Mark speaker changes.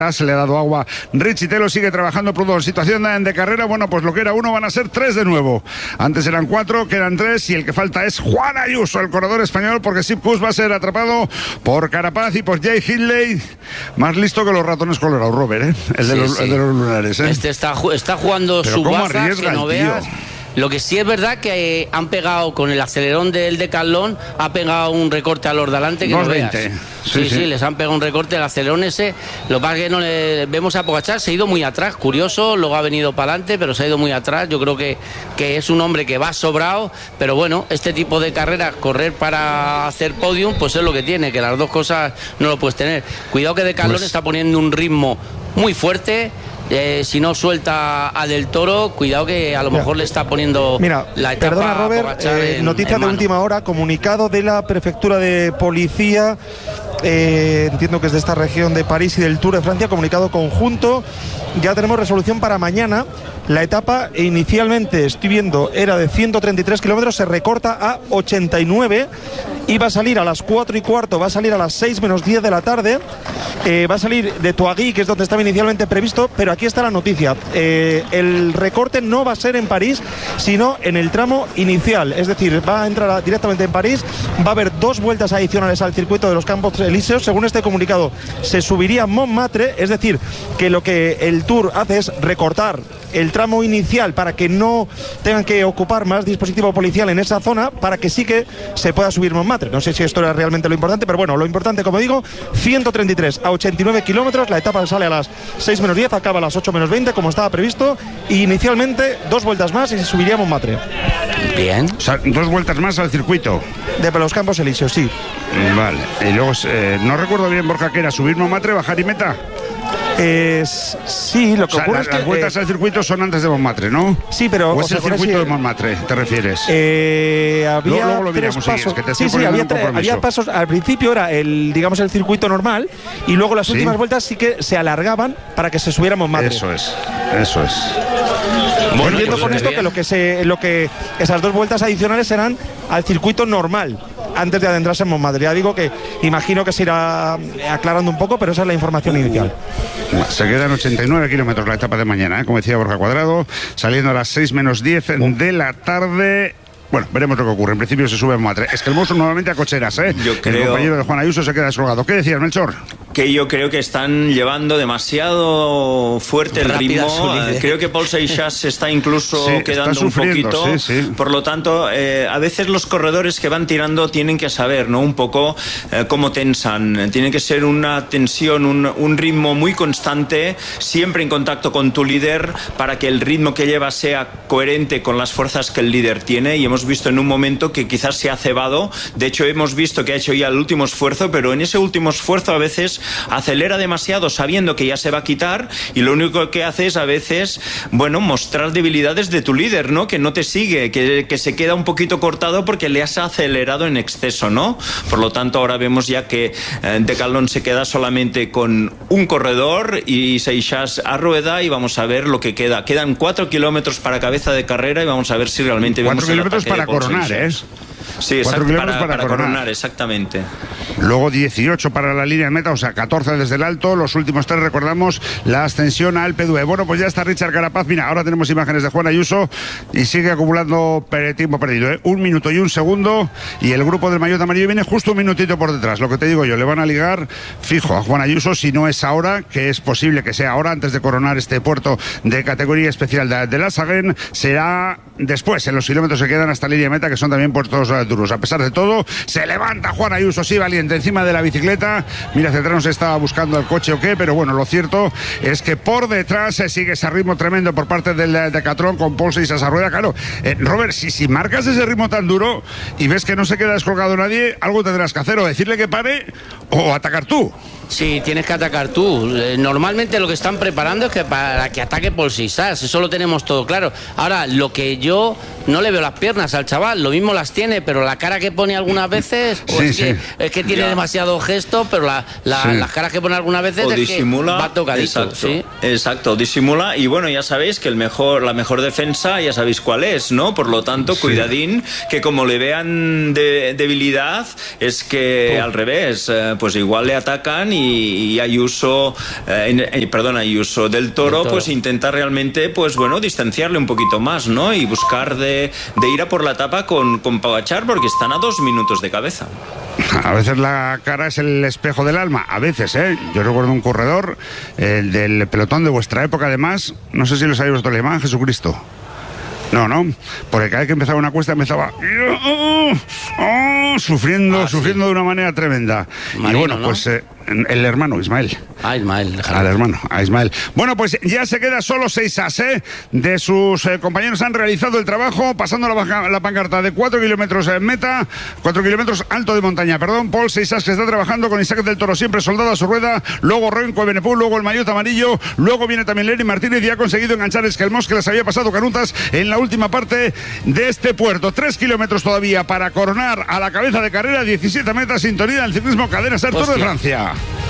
Speaker 1: Se le ha dado agua. Richie Telo sigue trabajando por en situación de carrera. Bueno, pues lo que era 1 van a ser 3 de nuevo. Antes eran 4, quedan 3 y el que falta es Juan Ayuso, el corredor español, porque Sepp Kuss va a ser atrapado por Carapaz y por Jay Hindley. Más listo que los ratones colorados, Robert, ¿eh? El de los lunares, ¿eh?
Speaker 2: Este está jugando su baza, que no veas. Lo que sí es verdad que han pegado con el acelerón del Decathlon, ha pegado un recorte a los de adelante que no veas. Sí, les han pegado un recorte el acelerón ese. Lo que pasa es que no le vemos a Pogačar, se ha ido muy atrás, curioso, luego ha venido para adelante, pero se ha ido muy atrás. Yo creo que es un hombre que va sobrado, pero bueno, este tipo de carreras, correr para hacer podium, pues es lo que tiene, que las dos cosas no lo puedes tener. Cuidado que Decathlon está poniendo un ritmo muy fuerte. Si no suelta a Del Toro, cuidado que a lo mejor le está poniendo la etapa.
Speaker 3: Perdona, Robert, noticia de última hora, comunicado de la prefectura de policía, entiendo que es de esta región de París y del Tour de Francia, comunicado conjunto. Ya tenemos resolución para mañana. La etapa inicialmente, estoy viendo, era de 133 kilómetros, se recorta a 89 y va a salir a las 4:15, va a salir a las 6 menos 10 de la tarde. Va a salir de Touagui, que es donde estaba inicialmente previsto, pero aquí está la noticia. El recorte no va a ser en París, sino en el tramo inicial, es decir, va a entrar directamente en París. Va a haber 2 vueltas adicionales al circuito de los Campos Elíseos. Según este comunicado, se subiría Montmartre, es decir, que lo que el Tour hace es recortar el tramo inicial para que no tengan que ocupar más dispositivo policial en esa zona, para que sí que se pueda subir Montmartre. No sé si esto era realmente lo importante, pero bueno, lo importante, como digo, 133 a 89 kilómetros, la etapa sale a las 6 menos 10, acaba a las 8 menos 20, como estaba previsto, y inicialmente 2 vueltas más y se subiría Montmartre.
Speaker 2: Bien.
Speaker 1: O sea, 2 vueltas más al circuito.
Speaker 3: De los Campos Elíseos, sí.
Speaker 1: Vale, y luego, no recuerdo bien, Borja, que era subir Montmartre, bajar y meta.
Speaker 3: Sí, lo que ocurre es que
Speaker 1: las vueltas al circuito son antes de Montmartre, ¿no?
Speaker 3: Sí, pero
Speaker 1: ¿o es el circuito de Montmartre, te refieres?
Speaker 3: Había
Speaker 1: luego lo
Speaker 3: 3
Speaker 1: miramos,
Speaker 3: pasos.
Speaker 1: Sí,
Speaker 3: había pasos. Al principio era el circuito normal, y luego las últimas vueltas sí que se alargaban para que se subiera Montmartre.
Speaker 1: Eso es.
Speaker 3: Bueno, entiendo con esto que esas 2 vueltas adicionales serán al circuito normal antes de adentrarse en Montmartre. Ya digo que imagino que se irá aclarando un poco, pero esa es la información inicial.
Speaker 1: Se quedan 89 kilómetros la etapa de mañana, como decía Borja Cuadrado, saliendo a las 6 menos 10 de la tarde. Bueno, veremos lo que ocurre. En principio se sube a Montmartre. Es que el monstruo nuevamente a cocheras, ¿eh? El compañero de Juan Ayuso se queda descolgado. ¿Qué decías, Melchor?
Speaker 4: Que yo creo que están llevando demasiado fuerte el ritmo. Creo que Paul Seixas se está incluso quedando un poquito. Por lo tanto, a veces los corredores que van tirando tienen que saber, ¿no? Un poco cómo tensan. Tiene que ser una tensión, un ritmo muy constante, siempre en contacto con tu líder, para que el ritmo que lleva sea coherente con las fuerzas que el líder tiene. Y hemos visto en un momento que quizás se ha cebado. De hecho, hemos visto que ha hecho ya el último esfuerzo, pero en ese último esfuerzo a veces acelera demasiado sabiendo que ya se va a quitar, y lo único que hace es a veces, mostrar debilidades de tu líder, ¿no? Que no te sigue, que se queda un poquito cortado porque le has acelerado en exceso, ¿no? Por lo tanto, ahora vemos ya que Decathlon se queda solamente con un corredor y Seixas a rueda, y vamos a ver lo que queda. Quedan 4 kilómetros para cabeza de carrera y vamos a ver si realmente vemos
Speaker 1: 4 kilómetros para coronar, ¿eh?
Speaker 4: Sí, exacto, para coronar, exactamente.
Speaker 1: Luego 18 para la línea de meta, o sea, 14 desde el alto. Los últimos 3, recordamos, la ascensión a Alpe d'Huez. Bueno, pues ya está Richard Carapaz. Mira, ahora tenemos imágenes de Juan Ayuso y sigue acumulando tiempo perdido, ¿eh? 1 minuto y 1 segundo. Y el grupo del maillot amarillo viene justo un minutito por detrás. Lo que te digo yo, le van a ligar fijo a Juan Ayuso, si no es ahora, que es posible que sea ahora, antes de coronar este puerto de categoría especial de la Saguen. Será después, en los kilómetros que quedan hasta la línea de meta, que son también puertos duros. A pesar de todo, se levanta Juan Ayuso, sí, valiente, encima de la bicicleta. Mira, hacia atrás no se estaba buscando el coche o qué, pero bueno, lo cierto es que por detrás se sigue ese ritmo tremendo por parte del Decathlon, con Paul Seixas a rueda. Claro, Robert, si marcas ese ritmo tan duro y ves que no se queda descolgado nadie, algo tendrás que hacer, o decirle que pare o atacar tú.
Speaker 2: Sí, tienes que atacar tú. Normalmente lo que están preparando es que para que ataque Paul Seixas, eso lo tenemos todo claro. Ahora, lo que yo no le veo las piernas al chaval, lo mismo las tiene, pero la cara que pone algunas veces, es que tiene demasiado gesto, pero las caras que pone algunas veces
Speaker 4: o
Speaker 2: es
Speaker 4: disimula,
Speaker 2: que va tocadito.
Speaker 4: Exacto, disimula, y bueno, ya sabéis que la mejor defensa, ya sabéis cuál es, ¿no? Por lo tanto, cuidadín, que como le vean debilidad, es que al revés, pues igual le atacan y Ayuso, Ayuso del Toro, pues intenta realmente, pues bueno, distanciarle un poquito más, ¿no? Y buscar de ir a por la etapa con Pogačar, porque están a 2 minutos de cabeza.
Speaker 1: A veces la cara es el espejo del alma, a veces, ¿eh? Yo recuerdo un corredor, el del pelotón de vuestra época, además, no sé si lo sabéis vosotros, le llamaban Jesucristo. No, porque cada vez que empezaba una cuesta empezaba sufriendo de una manera tremenda.
Speaker 2: Marino,
Speaker 1: y bueno,
Speaker 2: ¿no?
Speaker 1: Pues el hermano Ismael.
Speaker 2: Ismael.
Speaker 1: Al hermano, a Ismael. Bueno, pues ya se queda solo 6 as, de sus compañeros han realizado el trabajo, pasando la pancarta de 4 kilómetros en meta, 4 kilómetros alto de montaña, Paul 6 as que está trabajando con Isaac del Toro siempre soldado a su rueda, luego Renko Evenepoel, luego el maillot amarillo, luego viene también Lenny Martínez y ha conseguido enganchar Esquelmós, que les había pasado canutas en la última parte de este puerto. 3 kilómetros todavía para coronar a la cabeza de carrera, 17 metas, sintonía del ciclismo Cadena Ser Tour de Francia.